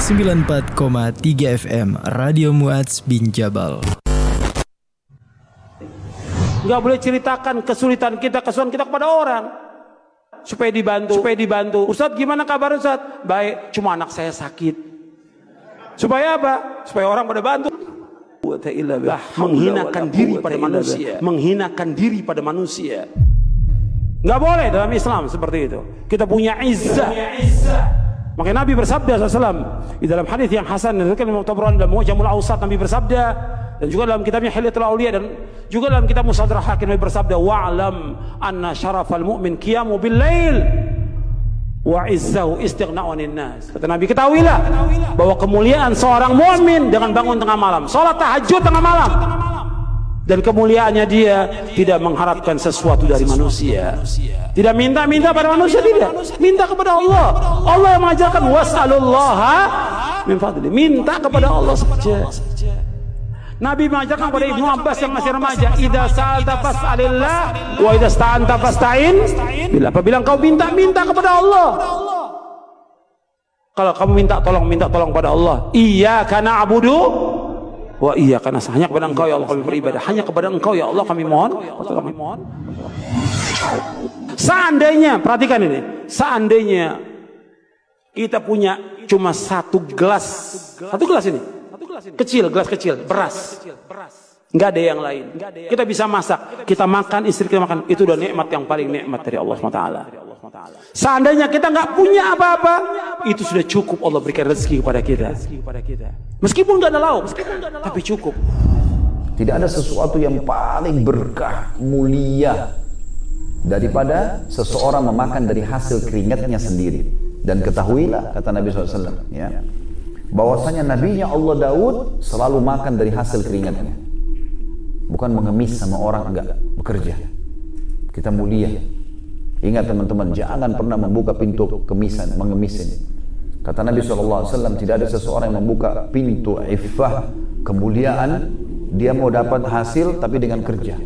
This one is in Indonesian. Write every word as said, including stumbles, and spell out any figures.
sembilan puluh empat koma tiga F M Radio Muadz bin Jabal. Nggak boleh ceritakan kesulitan kita, kesulitan kita kepada orang supaya dibantu, supaya dibantu. Ustaz, gimana kabar Ustaz? Baik, cuma anak saya sakit. Supaya apa? Supaya orang pada bantu. Menghinakan diri pada manusia, menghinakan diri pada manusia. Nggak boleh dalam Islam seperti itu. Kita punya izzah. Makanya Nabi bersabda sallallahu alaihi wasallam di dalam hadis yang hasan diriwayatkan Imam Tabrani dalam Mu'jamul Awsat, Nabi bersabda, dan juga dalam kitabnya Hilyatul Auliya, dan juga dalam kitab Mustadrak Hakim, Nabi bersabda, wa'lam anna syarafal mu'min qiyamu bil lail wa izzahu istighna'u 'anil nas. Kata Nabi, ketahuilah bahwa kemuliaan seorang mukmin dengan bangun tengah malam, salat tahajud tengah malam, dan kemuliaannya dia tidak mengharapkan sesuatu dari manusia, tidak minta-minta pada manusia, tidak minta kepada Allah. Allah yang mengajarkan was'alullaha min fadli, minta kepada Allah saja. Nabi mengajarkan kepada Ibnu Abbas yang masih remaja, idza sa'alta fas'alillah wa idza sta'anta fasta'in billah. Apabila engkau minta-minta kepada Allah, kalau kamu minta tolong, minta tolong pada Allah. Iyyaka na'budu wa iyyaka nasta'in. Hanya kepada engkau ya Allah kami beribadah, hanya kepada engkau ya Allah kami mohon. Kami mohon. Seandainya, perhatikan ini, seandainya kita punya cuma satu gelas, satu gelas ini, kecil, gelas kecil, beras, nggak ada yang lain, kita bisa masak, kita makan, istri kita makan, itu udah nikmat yang paling nikmat dari Allah subhanahu wa taala. Seandainya kita nggak punya apa-apa, itu sudah cukup Allah berikan rezeki kepada kita. Meskipun nggak ada lauk, tapi cukup. Tidak ada sesuatu yang paling berkah, mulia daripada seseorang memakan dari hasil keringatnya sendiri. Dan ketahuilah, kata Nabi shallallahu alaihi wasallam, ya, bahwasanya nabinya Allah Daud selalu makan dari hasil keringatnya, bukan mengemis sama orang, enggak, bekerja. Kita mulia. Ingat teman-teman, jangan pernah membuka pintu kemisan, mengemisin. Kata Nabi shallallahu alaihi wasallam, tidak ada seseorang yang membuka pintu iffah, kemuliaan, dia mau dapat hasil tapi dengan kerja.